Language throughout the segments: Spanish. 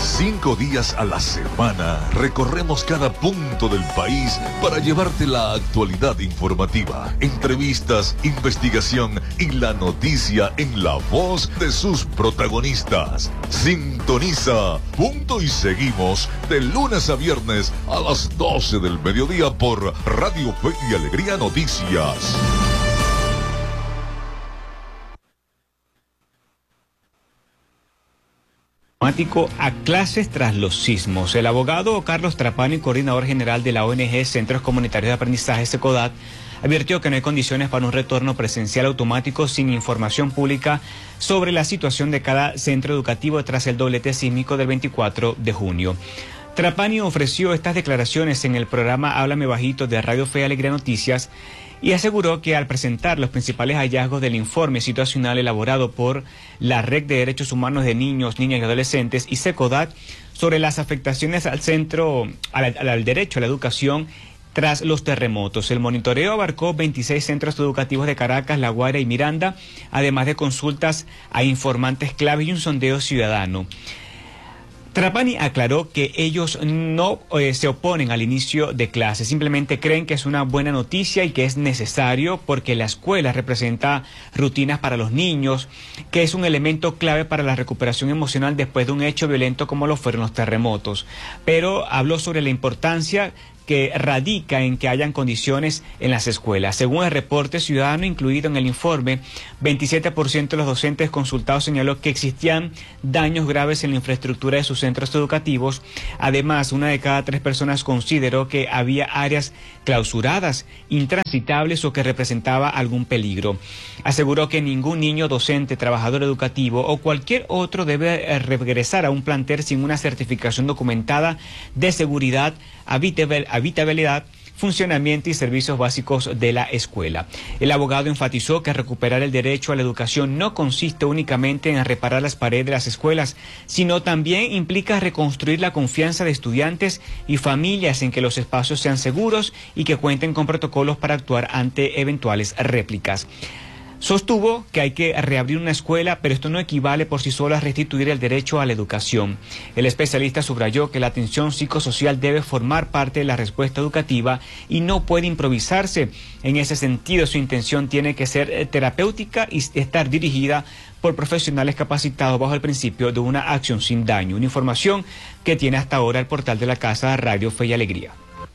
5 días a la semana recorremos cada punto del país para llevarte la actualidad informativa, entrevistas, investigación y la noticia en la voz de sus protagonistas. Sintoniza Punto y Seguimos de lunes a viernes a las 12 del mediodía por Radio Fe y Alegría Noticias. A clases tras los sismos. El abogado Carlos Trapani, coordinador general de la ONG Centros Comunitarios de Aprendizaje SECODAT, advirtió que no hay condiciones para un retorno presencial automático sin información pública sobre la situación de cada centro educativo tras el doblete sísmico del 24 de junio. Trapani ofreció estas declaraciones en el programa Háblame Bajito de Radio Fe y Alegría Noticias y aseguró que al presentar los principales hallazgos del informe situacional elaborado por la Red de Derechos Humanos de Niños, Niñas y Adolescentes y SECODAT sobre las afectaciones al derecho a la educación tras los terremotos. El monitoreo abarcó 26 centros educativos de Caracas, La Guaira y Miranda, además de consultas a informantes clave y un sondeo ciudadano. Trapani aclaró que ellos no se oponen al inicio de clases, simplemente creen que es una buena noticia y que es necesario porque la escuela representa rutinas para los niños, que es un elemento clave para la recuperación emocional después de un hecho violento como lo fueron los terremotos. Pero habló sobre la importancia que radica en que hayan condiciones en las escuelas. Según el reporte ciudadano incluido en el informe, 27% de los docentes consultados señaló que existían daños graves en la infraestructura de sus centros educativos. Además, 1 de cada 3 personas consideró que había áreas clausuradas, intransitables o que representaba algún peligro. Aseguró que ningún niño, docente, trabajador educativo o cualquier otro debe regresar a un plantel sin una certificación documentada de seguridad, habitabilidad, funcionamiento y servicios básicos de la escuela. El abogado enfatizó que recuperar el derecho a la educación no consiste únicamente en reparar las paredes de las escuelas, sino también implica reconstruir la confianza de estudiantes y familias en que los espacios sean seguros y que cuenten con protocolos para actuar ante eventuales réplicas. Sostuvo que hay que reabrir una escuela, pero esto no equivale por sí solo a restituir el derecho a la educación. El especialista subrayó que la atención psicosocial debe formar parte de la respuesta educativa y no puede improvisarse. En ese sentido, su intención tiene que ser terapéutica y estar dirigida por profesionales capacitados bajo el principio de una acción sin daño. Una información que tiene hasta ahora el portal de la Casa Radio Fe y Alegría.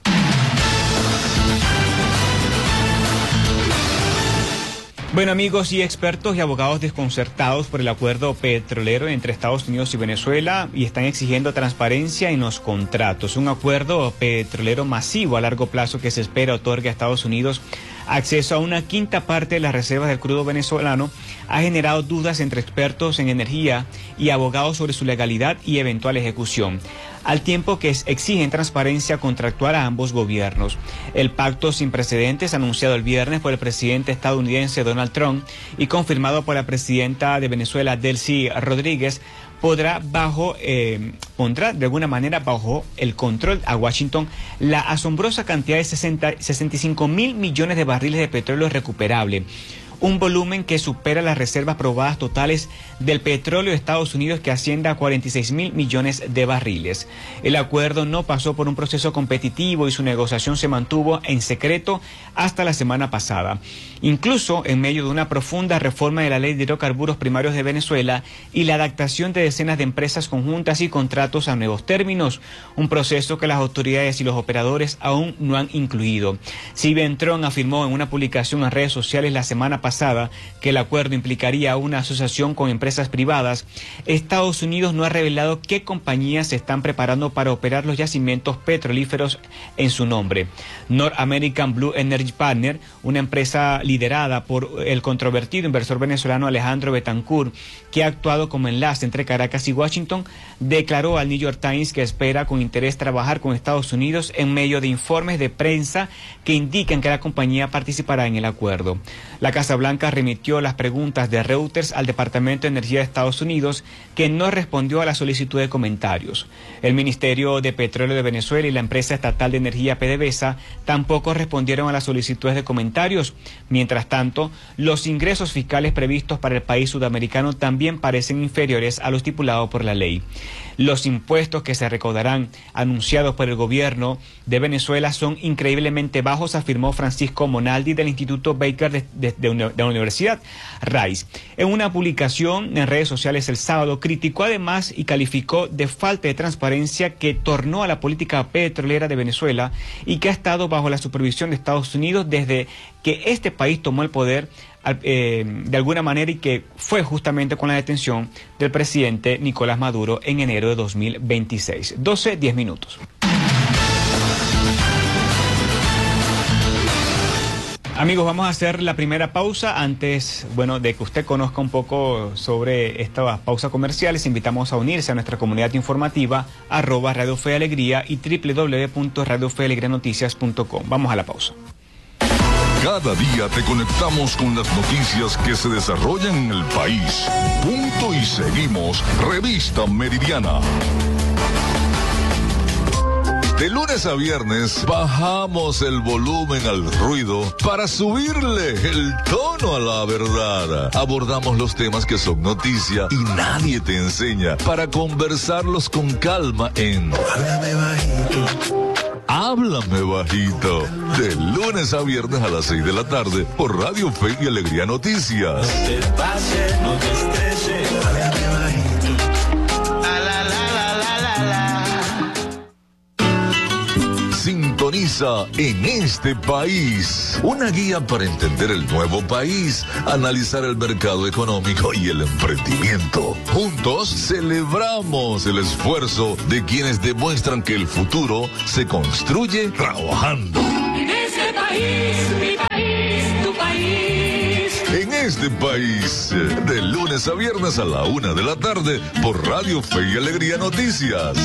Bueno, amigos y expertos y abogados desconcertados por el acuerdo petrolero entre Estados Unidos y Venezuela y están exigiendo transparencia en los contratos. Un acuerdo petrolero masivo a largo plazo que se espera otorgue a Estados Unidos acceso a una quinta parte de las reservas del crudo venezolano ha generado dudas entre expertos en energía y abogados sobre su legalidad y eventual ejecución, al tiempo que exigen transparencia contractual a ambos gobiernos. El pacto sin precedentes, anunciado el viernes por el presidente estadounidense Donald Trump y confirmado por la presidenta de Venezuela, Delcy Rodríguez, pondrá de alguna manera bajo el control a Washington la asombrosa cantidad de 65.000 millones de barriles de petróleo recuperable, un volumen que supera las reservas probadas totales del petróleo de Estados Unidos, que asciende a 46.000 millones de barriles. El acuerdo no pasó por un proceso competitivo y su negociación se mantuvo en secreto hasta la semana pasada, incluso en medio de una profunda reforma de la ley de hidrocarburos primarios de Venezuela y la adaptación de decenas de empresas conjuntas y contratos a nuevos términos, un proceso que las autoridades y los operadores aún no han incluido. Si bien Trump afirmó en una publicación en redes sociales la semana pasada que el acuerdo implicaría una asociación con empresas privadas, Estados Unidos no ha revelado qué compañías se están preparando para operar los yacimientos petrolíferos en su nombre. North American Blue Energy Partner, una empresa liderada por el controvertido inversor venezolano Alejandro Betancourt, que ha actuado como enlace entre Caracas y Washington, declaró al New York Times que espera con interés trabajar con Estados Unidos en medio de informes de prensa que indican que la compañía participará en el acuerdo. La Casa Blanca Blanca remitió las preguntas de Reuters al Departamento de Energía de Estados Unidos, que no respondió a la solicitud de comentarios. El Ministerio de Petróleo de Venezuela y la empresa estatal de energía PDVSA tampoco respondieron a las solicitudes de comentarios. Mientras tanto, los ingresos fiscales previstos para el país sudamericano también parecen inferiores a lo estipulado por la ley. Los impuestos que se recaudarán anunciados por el gobierno de Venezuela son increíblemente bajos, afirmó Francisco Monaldi del Instituto Baker de la Universidad Rice. En una publicación en redes sociales el sábado, criticó además y calificó de falta de transparencia que tornó a la política petrolera de Venezuela y que ha estado bajo la supervisión de Estados Unidos desde que este país tomó el poder de alguna manera, y que fue justamente con la detención del presidente Nicolás Maduro en enero de 2026. 12:10 minutos. Amigos, vamos a hacer la primera pausa. Antes, de que usted conozca un poco sobre estas pausas comerciales, invitamos a unirse a nuestra comunidad informativa @Radio Fe y Alegría y www.radiofealegrianoticias.com. Vamos a la pausa. Cada día te conectamos con las noticias que se desarrollan en el país. Punto y seguimos. Revista Meridiana. De lunes a viernes bajamos el volumen al ruido para subirle el tono a la verdad. Abordamos los temas que son noticia y nadie te enseña, para conversarlos con calma en Háblame Bajito. Háblame Bajito, de lunes a viernes a las 6 de la tarde por Radio Fe y Alegría Noticias. No te pases, no te estreses, háblame bajito. Sintoniza En Este País, una guía para entender el nuevo país, analizar el mercado económico y el emprendimiento. Juntos celebramos el esfuerzo de quienes demuestran que el futuro se construye trabajando. En este país, mi país, tu país. En Este País, de lunes a viernes a la 1 de la tarde por Radio Fe y Alegría Noticias.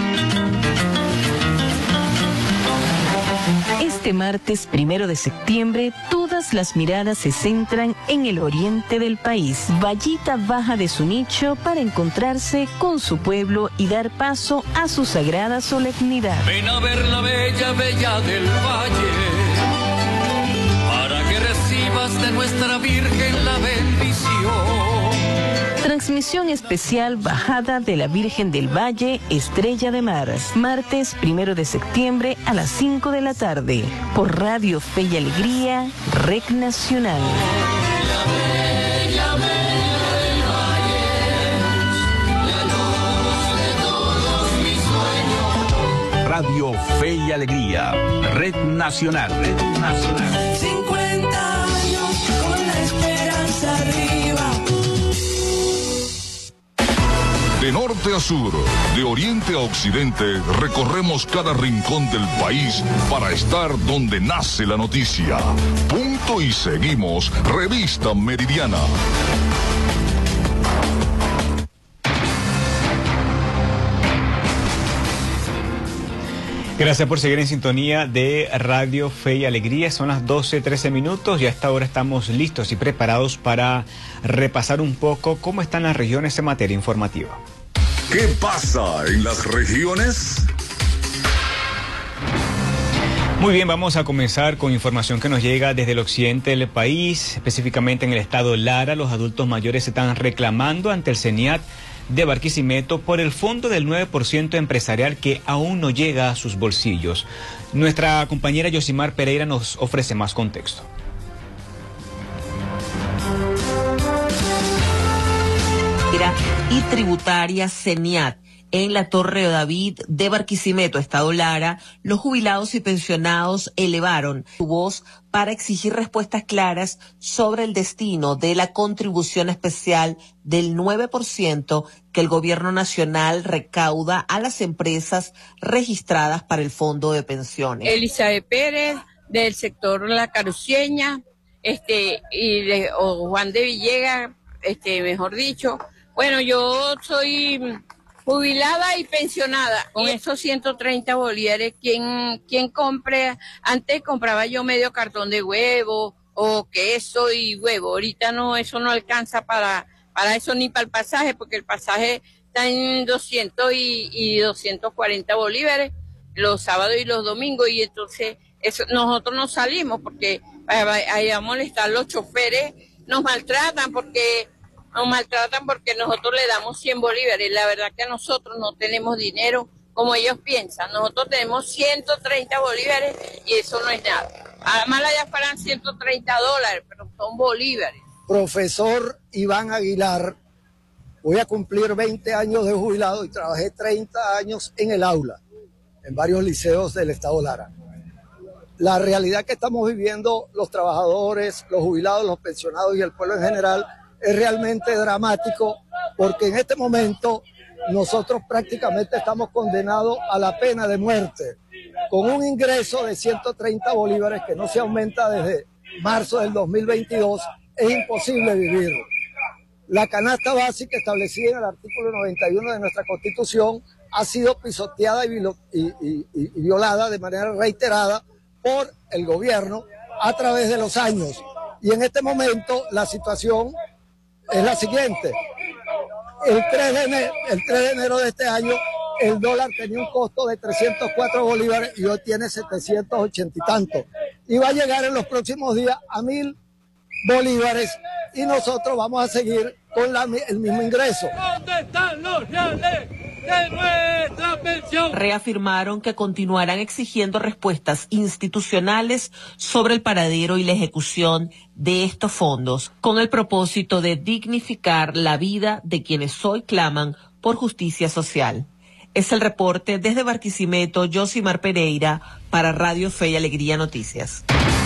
Este martes 1 de septiembre, todas las miradas se centran en el oriente del país. Vallita baja de su nicho para encontrarse con su pueblo y dar paso a su sagrada solemnidad. Ven a ver la bella, bella del valle, para que recibas de nuestra Virgen la bendición. Transmisión especial Bajada de la Virgen del Valle, Estrella de Mar. Martes 1 de septiembre a las 5 de la tarde. Por Radio Fe y Alegría, Red Nacional. Radio Fe y Alegría, Red Nacional. Red Nacional. 50 años con la esperanza arriba. De norte a sur, de oriente a occidente, recorremos cada rincón del país para estar donde nace la noticia. Punto y seguimos. Revista Meridiana. Gracias por seguir en sintonía de Radio Fe y Alegría. Son las 12:13 minutos y a esta hora estamos listos y preparados para repasar un poco cómo están las regiones en materia informativa. ¿Qué pasa en las regiones? Muy bien, vamos a comenzar con información que nos llega desde el occidente del país, específicamente en el estado Lara. Los adultos mayores se están reclamando ante el CENIAT de Barquisimeto por el fondo del 9% empresarial que aún no llega a sus bolsillos. Nuestra compañera Yosimar Pereira nos ofrece más contexto. Y tributaria CENIAT en la Torre David de Barquisimeto, estado Lara, los jubilados y pensionados elevaron su voz para exigir respuestas claras sobre el destino de la contribución especial del 9% que el gobierno nacional recauda a las empresas registradas para el fondo de pensiones. Elizabeth Pérez, del sector La Caruceña, o Juan de Villegas, mejor dicho. Bueno, yo soy jubilada y pensionada. Con esos 130 bolívares, ¿quién compre? Antes compraba yo medio cartón de huevo o queso y huevo. Ahorita no, eso no alcanza para eso ni para el pasaje, porque el pasaje está en 200 y 240 bolívares los sábados y los domingos, y entonces nosotros no salimos porque ahí a molestar los choferes, nos maltratan porque nosotros le damos 100 bolívares. La verdad que nosotros no tenemos dinero como ellos piensan. Nosotros tenemos 130 bolívares y eso no es nada. Además allá fueran 130 dólares, pero son bolívares. Profesor Iván Aguilar, voy a cumplir 20 años de jubilado y trabajé 30 años en el aula, en varios liceos del estado Lara. La realidad que estamos viviendo los trabajadores, los jubilados, los pensionados y el pueblo en general es realmente dramático, porque en este momento nosotros prácticamente estamos condenados a la pena de muerte, con un ingreso de 130 bolívares que no se aumenta desde marzo del 2022, es imposible vivir. La canasta básica establecida en el artículo 91 de nuestra Constitución ha sido pisoteada y violada de manera reiterada por el gobierno a través de los años. Y en este momento la situación es la siguiente. El 3 de enero de este año el dólar tenía un costo de 304 bolívares y hoy tiene 780 y tanto. Y va a llegar en los próximos días a 1000 bolívares y nosotros vamos a seguir con el mismo ingreso. ¿Dónde están los reales de nuestra pensión? Reafirmaron que continuarán exigiendo respuestas institucionales sobre el paradero y la ejecución de estos fondos, con el propósito de dignificar la vida de quienes hoy claman por justicia social. Es el reporte desde Barquisimeto, Yosimar Pereira, para Radio Fe y Alegría Noticias.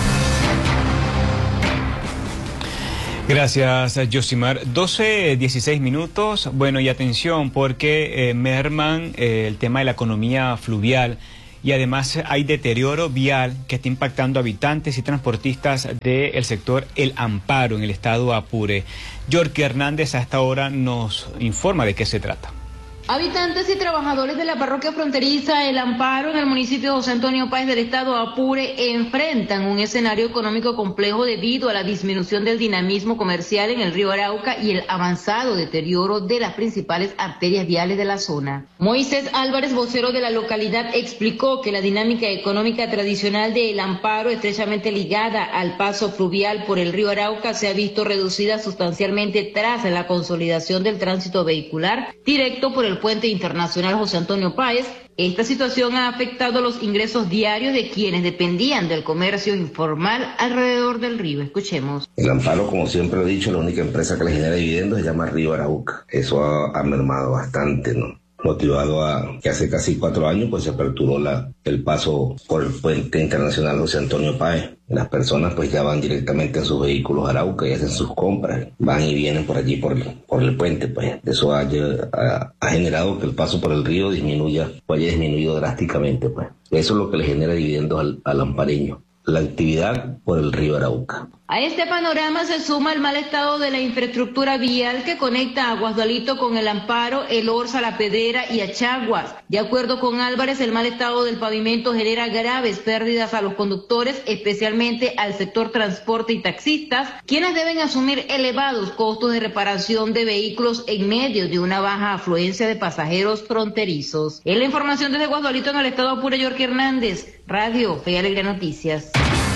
Gracias, Yosimar. 12:16 minutos. Bueno, y atención, porque merman el tema de la economía fluvial y además hay deterioro vial que está impactando a habitantes y transportistas del sector El Amparo en el estado Apure. Yorky Hernández a esta hora nos informa de qué se trata. Habitantes y trabajadores de la parroquia fronteriza El Amparo en el municipio de José Antonio Páez del estado Apure enfrentan un escenario económico complejo debido a la disminución del dinamismo comercial en el río Arauca y el avanzado deterioro de las principales arterias viales de la zona. Moisés Álvarez, vocero de la localidad, explicó que la dinámica económica tradicional de El Amparo, estrechamente ligada al paso fluvial por el río Arauca, se ha visto reducida sustancialmente tras la consolidación del tránsito vehicular directo por el puente internacional José Antonio Páez. Esta situación ha afectado los ingresos diarios de quienes dependían del comercio informal alrededor del río. Escuchemos. El Amparo, como siempre he dicho, la única empresa que le genera dividendos se llama Río Arauca. Eso ha mermado bastante, ¿no? Motivado a que hace casi 4 años pues se aperturó el paso por el puente internacional José Antonio Páez. Las personas pues ya van directamente en sus vehículos a Arauca y hacen sus compras, van y vienen por allí por el puente, pues eso ha generado que el paso por el río haya disminuido drásticamente, pues eso es lo que le genera dividendos al ampareño, la actividad por el río Arauca. A este panorama se suma el mal estado de la infraestructura vial que conecta a Guasdualito con El Amparo, El Orza, La Pedrera y a Chaguas. De acuerdo con Álvarez, el mal estado del pavimento genera graves pérdidas a los conductores, especialmente al sector transporte y taxistas, quienes deben asumir elevados costos de reparación de vehículos en medio de una baja afluencia de pasajeros fronterizos. En la información desde Guasdualito en el estado Apure, Yorky Hernández, Radio Fe y Alegría Noticias.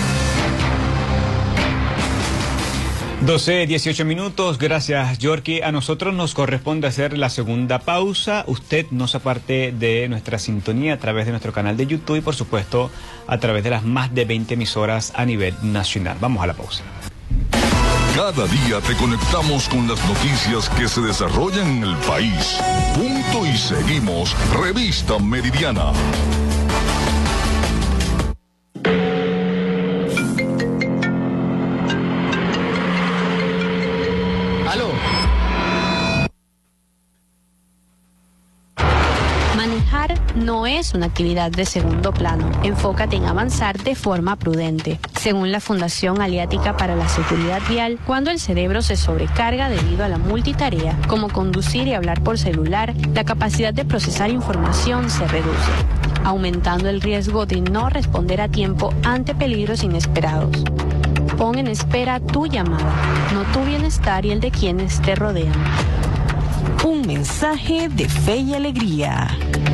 12:18 minutos. Gracias, Yorky. A nosotros nos corresponde hacer la segunda pausa. Usted no se aparte de nuestra sintonía a través de nuestro canal de YouTube y, por supuesto, a través de las más de 20 emisoras a nivel nacional. Vamos a la pausa. Cada día te conectamos con las noticias que se desarrollan en el país. Punto y seguimos. Revista Meridiana. Manejar no es una actividad de segundo plano. Enfócate en avanzar de forma prudente. Según la Fundación Aliática para la Seguridad Vial, cuando el cerebro se sobrecarga debido a la multitarea, como conducir y hablar por celular, la capacidad de procesar información se reduce, aumentando el riesgo de no responder a tiempo ante peligros inesperados. Pon en espera tu llamada, no tu bienestar y el de quienes te rodean. Un mensaje de Fe y Alegría.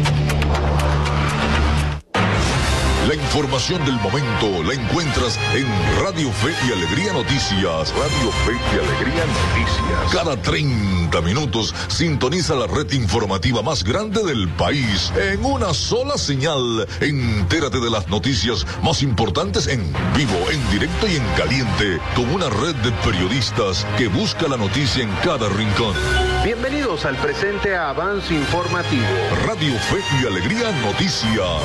La información del momento la encuentras en Radio Fe y Alegría Noticias. Radio Fe y Alegría Noticias. Cada 30 minutos sintoniza la red informativa más grande del país en una sola señal. Entérate de las noticias más importantes en vivo, en directo y en caliente, con una red de periodistas que busca la noticia en cada rincón. Bienvenidos al presente avance informativo. Radio Fe y Alegría Noticias.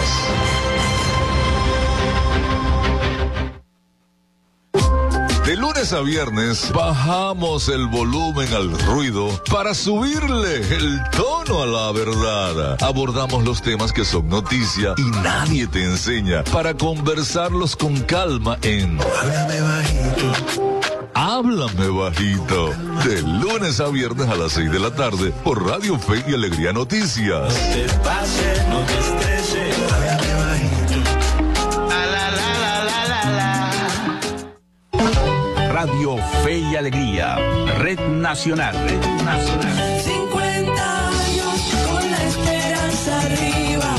De lunes a viernes bajamos el volumen al ruido para subirle el tono a la verdad. Abordamos los temas que son noticia y nadie te enseña para conversarlos con calma en Háblame Bajito. Háblame Bajito. De lunes a viernes a las 6 de la tarde por Radio Fe y Alegría Noticias. No te pases, no te estreses, háblame bajito. Radio Fe y Alegría, Red Nacional. Red Nacional. 50 años con la esperanza arriba.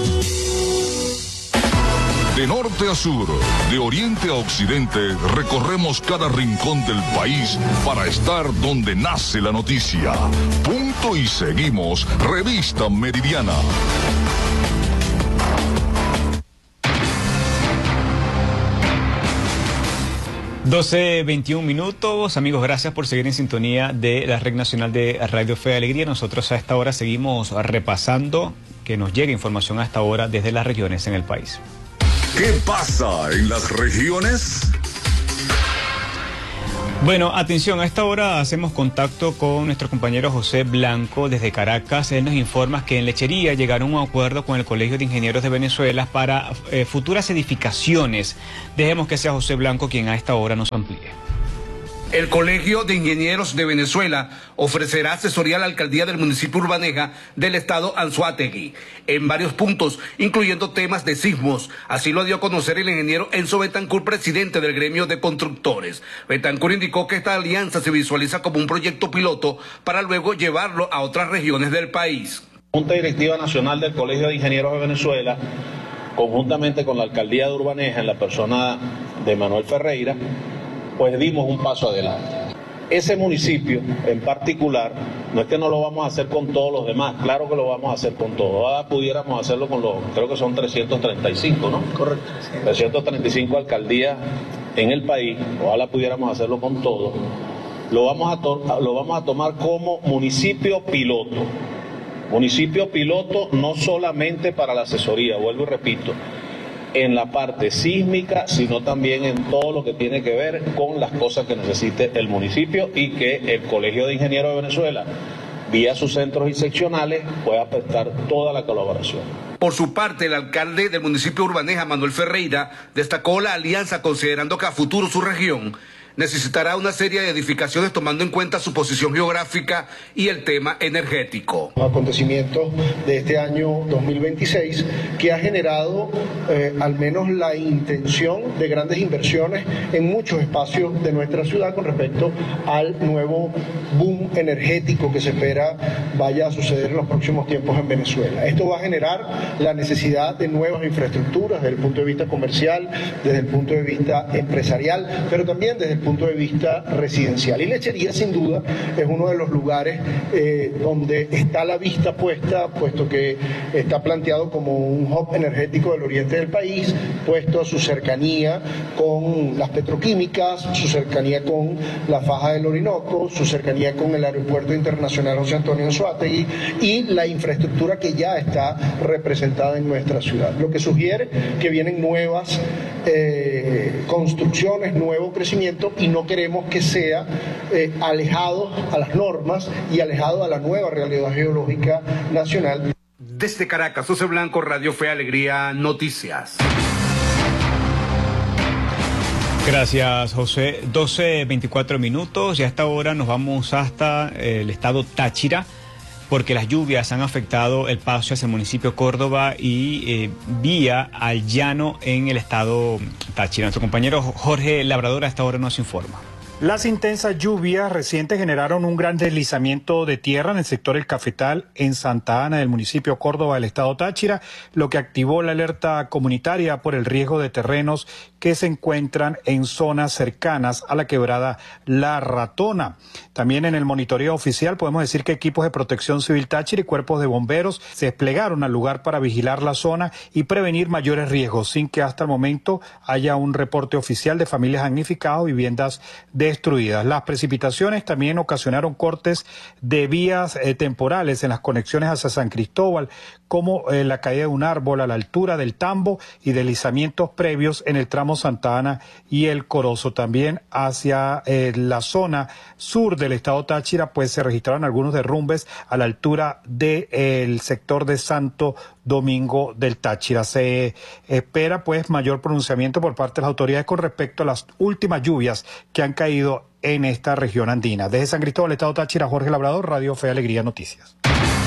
De norte a sur, de oriente a occidente, recorremos cada rincón del país para estar donde nace la noticia. Punto y seguimos. Revista Meridiana. 12:21 minutos, amigos, gracias por seguir en sintonía de la Red Nacional de Radio Fe y Alegría. Nosotros a esta hora seguimos repasando que nos llegue información a esta hora desde las regiones en el país. ¿Qué pasa en las regiones? Bueno, atención, a esta hora hacemos contacto con nuestro compañero José Blanco desde Caracas. Él nos informa que en Lechería llegaron a un acuerdo con el Colegio de Ingenieros de Venezuela para futuras edificaciones. Dejemos que sea José Blanco quien a esta hora nos amplíe. El Colegio de Ingenieros de Venezuela ofrecerá asesoría a la alcaldía del municipio Urbaneja del estado Anzoátegui en varios puntos, incluyendo temas de sismos. Así lo dio a conocer el ingeniero Enzo Betancourt, presidente del gremio de constructores. Betancourt indicó que esta alianza se visualiza como un proyecto piloto para luego llevarlo a otras regiones del país. Junta Directiva Nacional del Colegio de Ingenieros de Venezuela, conjuntamente con la alcaldía de Urbaneja en la persona de Manuel Ferreira, pues dimos un paso adelante. Ese municipio en particular, no es que no lo vamos a hacer con todos los demás, claro que lo vamos a hacer con todos. Ahora pudiéramos hacerlo con los, creo que son 335, ¿no? Correcto. 335 alcaldías en el país, ojalá pudiéramos hacerlo con todos. Lo vamos a tomar como municipio piloto. Municipio piloto no solamente para la asesoría, vuelvo y repito, en la parte sísmica, sino también en todo lo que tiene que ver con las cosas que necesite el municipio y que el Colegio de Ingenieros de Venezuela, vía sus centros y seccionales, pueda prestar toda la colaboración. Por su parte, el alcalde del municipio Urbaneja, Manuel Ferreira, destacó la alianza considerando que a futuro su región necesitará una serie de edificaciones tomando en cuenta su posición geográfica y el tema energético. Acontecimientos de este año 2026 que ha generado al menos la intención de grandes inversiones en muchos espacios de nuestra ciudad con respecto al nuevo boom energético que se espera vaya a suceder en los próximos tiempos en Venezuela. Esto va a generar la necesidad de nuevas infraestructuras desde el punto de vista comercial, desde el punto de vista empresarial, pero también desde el punto de vista residencial. Y Lechería, sin duda, es uno de los lugares donde está la vista puesta, puesto que está planteado como un hub energético del oriente del país, puesto a su cercanía con las petroquímicas, su cercanía con la faja del Orinoco, su cercanía con el Aeropuerto Internacional José Antonio Anzoátegui y la infraestructura que ya está representada en nuestra ciudad. Lo que sugiere que vienen nuevas construcciones, nuevo crecimiento, y no queremos que sea alejado a las normas y alejado a la nueva realidad geológica nacional. Desde Caracas, José Blanco, Radio Fe Alegría Noticias. Gracias, José. 12:24 minutos y a esta hora nos vamos hasta el estado Táchira, porque las lluvias han afectado el paso hacia el municipio de Córdoba y vía al llano en el estado Táchira. Nuestro compañero Jorge Labrador a esta hora nos informa. Las intensas lluvias recientes generaron un gran deslizamiento de tierra en el sector El Cafetal, en Santa Ana del municipio Córdoba del estado Táchira, lo que activó la alerta comunitaria por el riesgo de terrenos que se encuentran en zonas cercanas a la quebrada La Ratona. También en el monitoreo oficial podemos decir que equipos de protección civil Táchira y cuerpos de bomberos se desplegaron al lugar para vigilar la zona y prevenir mayores riesgos, sin que hasta el momento haya un reporte oficial de familias damnificadas o viviendas destruidas. Las precipitaciones también ocasionaron cortes de vías temporales en las conexiones hacia San Cristóbal, como la caída de un árbol a la altura del Tambo y deslizamientos previos en el tramo Santa Ana y El Corozo. También hacia la zona sur del estado Táchira, pues se registraron algunos derrumbes a la altura del sector de Santo Domingo del Táchira. Se espera pues mayor pronunciamiento por parte de las autoridades con respecto a las últimas lluvias que han caído en esta región andina. Desde San Cristóbal, estado Táchira, Jorge Labrador, Radio Fe y Alegría Noticias.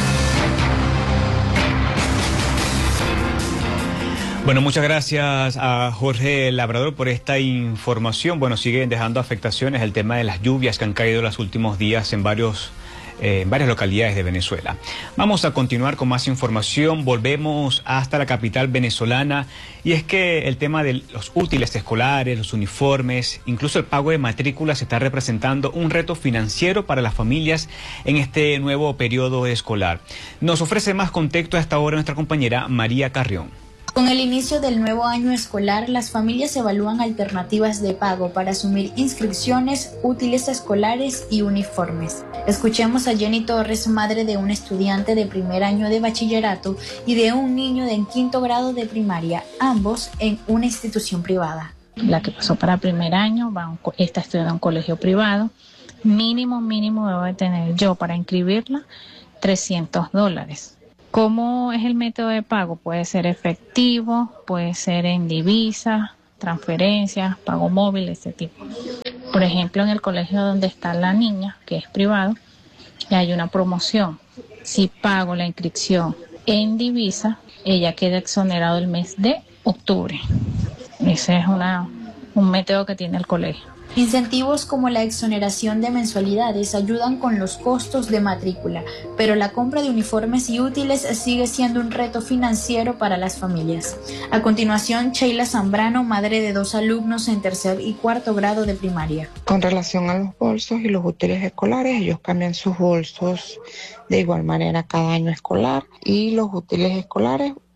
Bueno, muchas gracias a Jorge Labrador por esta información. Bueno, siguen dejando afectaciones el tema de las lluvias que han caído los últimos días en varias localidades de Venezuela. Vamos a continuar con más información. Volvemos hasta la capital venezolana y es que el tema de los útiles escolares, los uniformes, incluso el pago de matrículas está representando un reto financiero para las familias en este nuevo periodo escolar. Nos ofrece más contexto a esta hora nuestra compañera María Carrión. Con el inicio del nuevo año escolar, las familias evalúan alternativas de pago para asumir inscripciones, útiles escolares y uniformes. Escuchemos a Jenny Torres, madre de un estudiante de primer año de bachillerato y de un niño de quinto grado de primaria, ambos en una institución privada. La que pasó para primer año está estudiando en un colegio privado. Mínimo debo de tener yo para inscribirla $300. ¿Cómo es el método de pago? Puede ser efectivo, puede ser en divisa, transferencias, pago móvil, ese tipo. Por ejemplo, en el colegio donde está la niña, que es privado, hay una promoción. Si pago la inscripción en divisa, ella queda exonerado el mes de octubre. Ese es un método que tiene el colegio. Incentivos como la exoneración de mensualidades ayudan con los costos de matrícula, pero la compra de uniformes y útiles sigue siendo un reto financiero para las familias. A continuación, Sheila Zambrano, madre de 2 alumnos en tercer y cuarto grado de primaria. Con relación a los bolsos y los útiles escolares, ellos cambian sus bolsos de igual manera cada año escolar y los útiles escolares